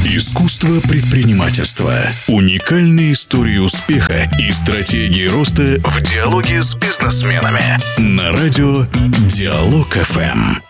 Искусство предпринимательства. Уникальные истории успеха и стратегии роста в диалоге с бизнесменами. На радио Диалог ФМ.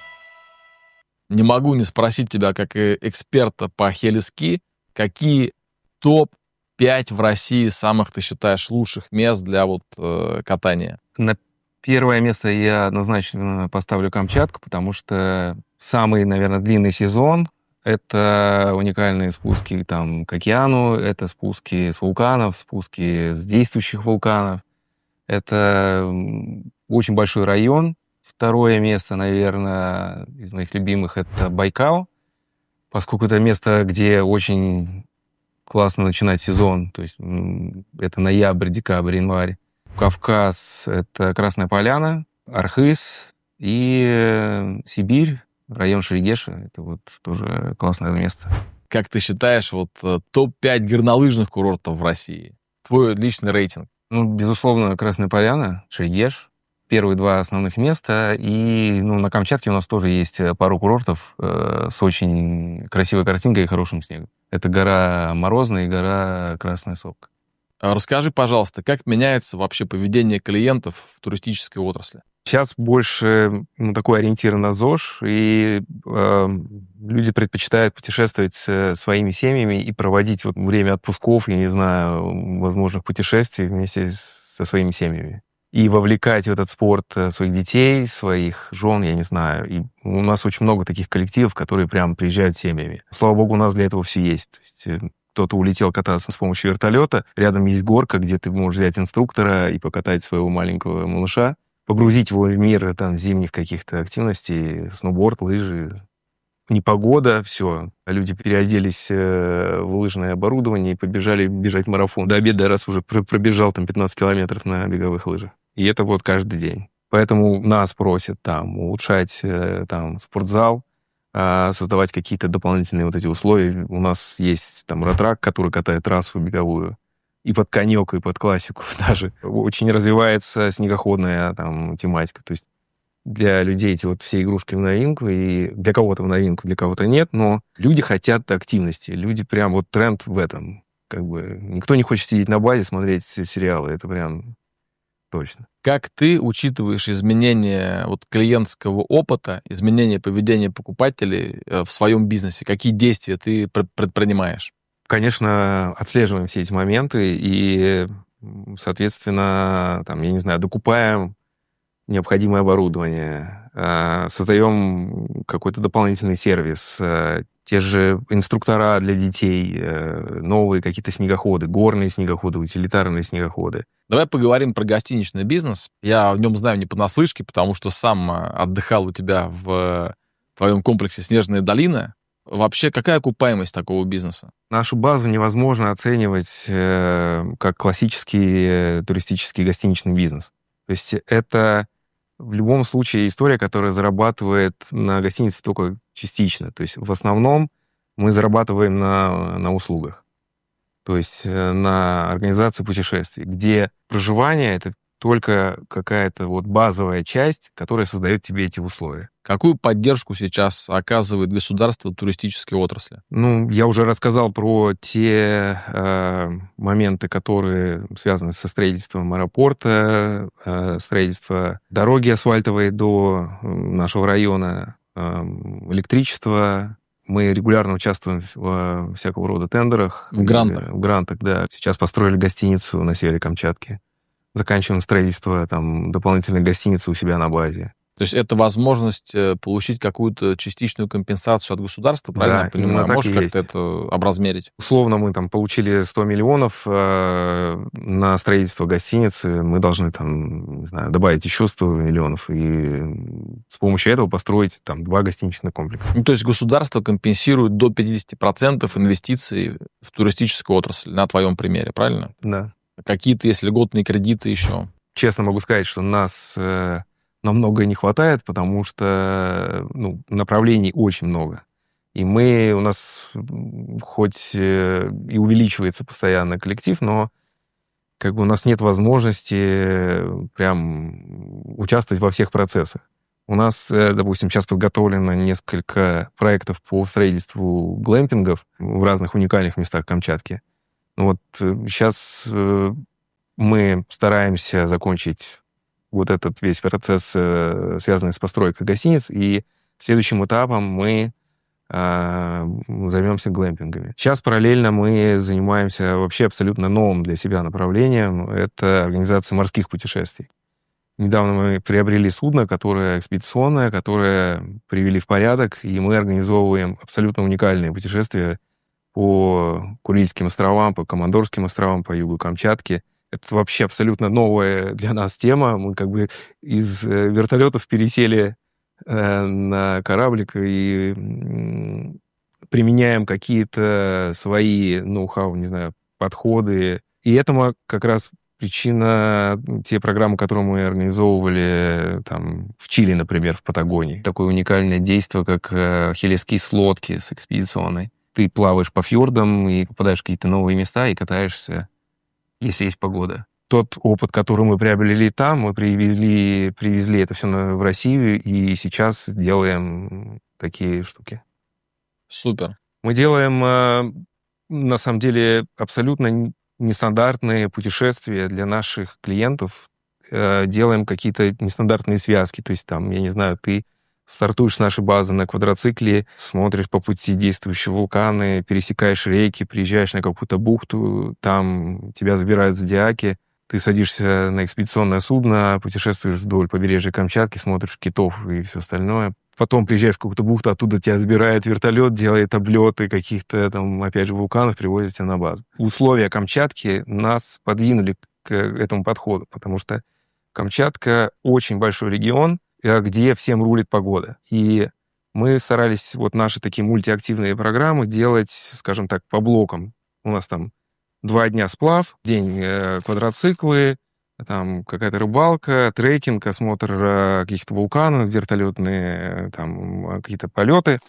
Не могу не спросить тебя, как эксперта по хелиски, какие топ-5 в России самых, ты считаешь, лучших мест для катания? На первое место я однозначно поставлю Камчатку, потому что самый, наверное, длинный сезон. Это уникальные спуски там к океану, это спуски с вулканов, спуски с действующих вулканов. Это очень большой район. Второе место, наверное, из моих любимых, это Байкал, поскольку это место, где очень классно начинать сезон. То есть это ноябрь, декабрь, январь. Кавказ — это Красная Поляна, Архыз и Сибирь. Район Шерегеша — это тоже классное место. Как ты считаешь, топ-5 горнолыжных курортов в России? Твой личный рейтинг? Безусловно, Красная Поляна, Шерегеш. Первые два основных места. И на Камчатке у нас тоже есть пару курортов с очень красивой картинкой и хорошим снегом. Это гора Морозная и гора Красная Сопка. Расскажи, пожалуйста, как меняется вообще поведение клиентов в туристической отрасли? Сейчас больше такой ориентир на ЗОЖ, и люди предпочитают путешествовать со своими семьями и проводить время отпусков, я не знаю, возможных путешествий вместе со своими семьями. И вовлекать в этот спорт своих детей, своих жен, я не знаю. И у нас очень много таких коллективов, которые прям приезжают семьями. Слава богу, у нас для этого все есть. То есть кто-то улетел кататься с помощью вертолета, рядом есть горка, где ты можешь взять инструктора и покатать своего маленького малыша, погрузить его в мир зимних каких-то активностей, сноуборд, лыжи. Непогода, все. Люди переоделись в лыжное оборудование и побежали бежать марафон. До обеда раз уже пробежал 15 километров на беговых лыжах. И это каждый день. Поэтому нас просят улучшать спортзал, создавать какие-то дополнительные эти условия. У нас есть ротрак, который катает трассу беговую. И под конек, и под классику даже. Очень развивается снегоходная тематика. То есть для людей эти все игрушки в новинку, и для кого-то в новинку, для кого-то нет, но люди хотят активности. Люди прям тренд в этом. Никто не хочет сидеть на базе, смотреть сериалы. Это прям точно. Как ты учитываешь изменения клиентского опыта, изменения поведения покупателей в своем бизнесе? Какие действия ты предпринимаешь? Конечно, отслеживаем все эти моменты и, соответственно, докупаем необходимое оборудование, создаем какой-то дополнительный сервис, те же инструктора для детей, новые какие-то снегоходы, горные снегоходы, утилитарные снегоходы. Давай поговорим про гостиничный бизнес. Я в нем знаю не понаслышке, потому что сам отдыхал у тебя в твоем комплексе «Снежная долина». Вообще, какая окупаемость такого бизнеса? Нашу базу невозможно оценивать как классический туристический гостиничный бизнес. То есть это в любом случае история, которая зарабатывает на гостинице только частично. То есть в основном мы зарабатываем на услугах. То есть на организации путешествий, где проживание — это только какая-то базовая часть, которая создает тебе эти условия. Какую поддержку сейчас оказывает государство туристической отрасли? Я уже рассказал про те моменты, которые связаны со строительством аэропорта, строительство дороги асфальтовой до нашего района, электричество. Мы регулярно участвуем в всякого рода тендерах. В грантах? В грантах, да. Сейчас построили гостиницу на севере Камчатки. Заканчиваем строительство дополнительной гостиницы у себя на базе. То есть это возможность получить какую-то частичную компенсацию от государства, правильно я понимаю? Можешь как-то это образмерить? Условно мы получили 100 миллионов на строительство гостиницы. Мы должны добавить еще 100 миллионов и с помощью этого построить 2 гостиничных комплекса. То есть государство компенсирует до 50% инвестиций в туристическую отрасль, на твоем примере, правильно? Да. Какие-то есть льготные кредиты еще? Честно могу сказать, что нас намного не хватает, потому что направлений очень много. И у нас хоть и увеличивается постоянно коллектив, но у нас нет возможности прям участвовать во всех процессах. У нас, допустим, сейчас подготовлено несколько проектов по строительству глэмпингов в разных уникальных местах Камчатки. Вот сейчас мы стараемся закончить вот этот весь процесс, связанный с постройкой гостиниц, и следующим этапом мы займемся глэмпингами. Сейчас параллельно мы занимаемся вообще абсолютно новым для себя направлением. Это организация морских путешествий. Недавно мы приобрели судно, которое экспедиционное, которое привели в порядок, и мы организовываем абсолютно уникальные путешествия по Курильским островам, по Командорским островам, по югу Камчатки. Это вообще абсолютно новая для нас тема. Мы как бы из вертолетов пересели на кораблик и применяем какие-то свои ноу-хау, не знаю, подходы. И этому как раз причина те программы, которые мы организовывали там, в Чили, например, в Патагонии. Такое уникальное действие, как хелески с лодки, с экспедиционной. Ты плаваешь по фьордам и попадаешь в какие-то новые места и катаешься, если есть погода. Тот опыт, который мы приобрели там, мы привезли это все в Россию, и сейчас делаем такие штуки. Супер. Мы делаем, на самом деле, абсолютно нестандартные путешествия для наших клиентов. Делаем какие-то нестандартные связки. То есть, там, я не знаю, ты стартуешь с нашей базы на квадроцикле, смотришь по пути действующие вулканы, пересекаешь реки, приезжаешь на какую-то бухту, там тебя забирают зодиаки, ты садишься на экспедиционное судно, путешествуешь вдоль побережья Камчатки, смотришь китов и все остальное. Потом приезжаешь в какую-то бухту, оттуда тебя забирает вертолет, делает облеты каких-то там, опять же, вулканов, привозит тебя на базу. Условия Камчатки нас подвинули к этому подходу, потому что Камчатка очень большой регион, где всем рулит погода. И мы старались вот наши такие мультиактивные программы делать, скажем так, по блокам. У нас там 2 дня сплав, день квадроциклы, там какая-то рыбалка, трекинг, осмотр каких-то вулканов, вертолетные там какие-то полеты.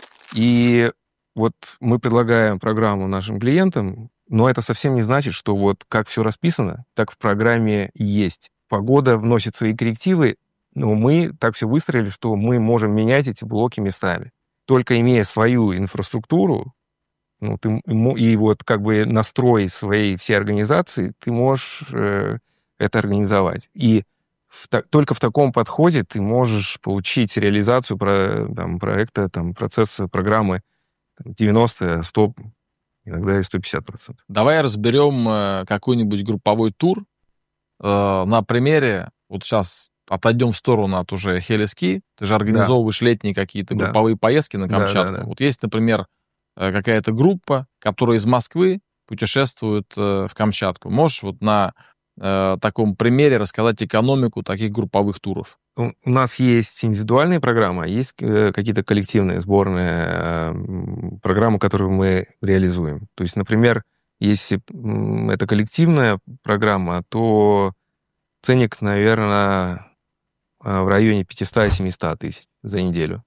И вот мы предлагаем программу нашим клиентам, но это совсем не значит, что вот как все расписано, так в программе и есть. Погода вносит свои коррективы, но мы так все выстроили, что мы можем менять эти блоки местами. Только имея свою инфраструктуру, ну, и вот как бы настрой своей всей организации, ты можешь это организовать. И только в таком подходе ты можешь получить реализацию проекта, процесса, программы 90, 100, иногда и 150%. Давай разберем какой-нибудь групповой тур на примере. Вот сейчас отойдем в сторону от уже хелески. Ты же организовываешь летние какие-то групповые поездки на Камчатку. Да. Вот есть, например, какая-то группа, которая из Москвы путешествует в Камчатку. Можешь вот на таком примере рассказать экономику таких групповых туров? У нас есть индивидуальные программы, а есть какие-то коллективные сборные программы, которые мы реализуем. То есть, например, если это коллективная программа, то ценник, наверное, в районе 500-700 тысяч за неделю.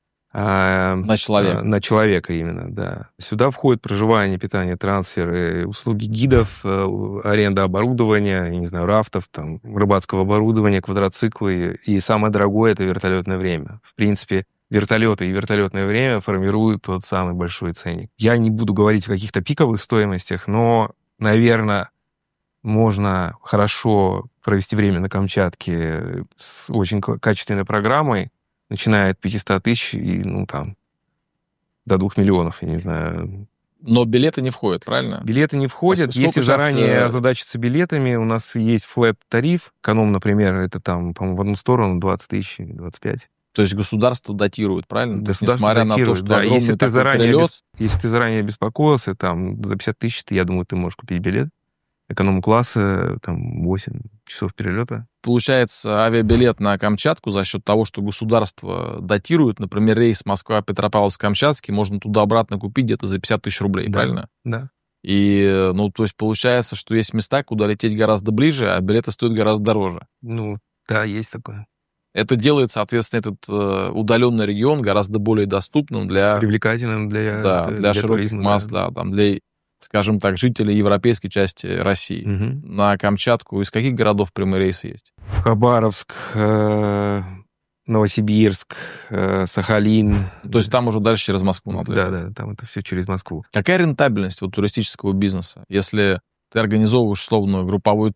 На человека? На человека именно, да. Сюда входит проживание, питание, трансферы, услуги гидов, аренда оборудования, я не знаю, рафтов, там, рыбацкого оборудования, квадроциклы. И самое дорогое — это вертолетное время. В принципе, вертолеты и вертолетное время формируют тот самый большой ценник. Я не буду говорить о каких-то пиковых стоимостях, но, наверное, можно хорошо провести время на Камчатке с очень качественной программой, начиная от 500 тысяч и, до 2 миллионов, я не знаю. Но билеты не входят, правильно? Билеты не входят. Если заранее озадачиться билетами, у нас есть флэт-тариф. Эконом, например, это там, по-моему, в одну сторону 20 тысяч, 25. То есть государство датирует, правильно? Государство несмотря датирует, на то, что да. Если ты заранее беспокоился, там, за 50 тысяч, я думаю, ты можешь купить билет. Эконом-класса, там, 8 часов перелета. Получается, авиабилет на Камчатку за счет того, что государство датирует, например, рейс Москва-Петропавловск-Камчатский, можно туда-обратно купить где-то за 50 тысяч рублей, да, правильно? Да. И, то есть, получается, что есть места, куда лететь гораздо ближе, а билеты стоят гораздо дороже. Да, есть такое. Это делает, соответственно, этот удаленный регион гораздо более доступным привлекательным для широких туризма, масс, для, скажем так, жителей европейской части России. Угу. На Камчатку из каких городов прямые рейсы есть? Хабаровск, Новосибирск, Сахалин. То есть там уже дальше через Москву надо. Да, там это все через Москву. Какая рентабельность вот туристического бизнеса, если ты организовываешь условно групповой